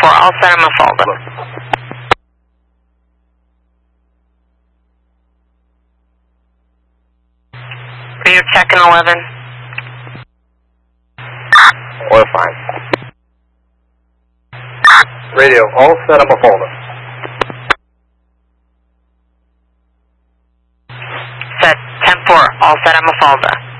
10-4, all set, I'm a folder. Radio checking 11. We're fine. Radio, all set, I'm a folder. Set 10-4, all set, I'm a folder.